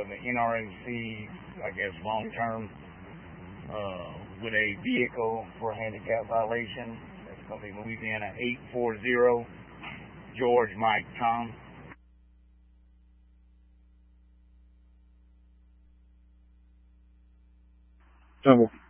the NRMC, I guess, long-term with a vehicle for a handicap violation. That's going to be Louisiana 840 George Mike Tom.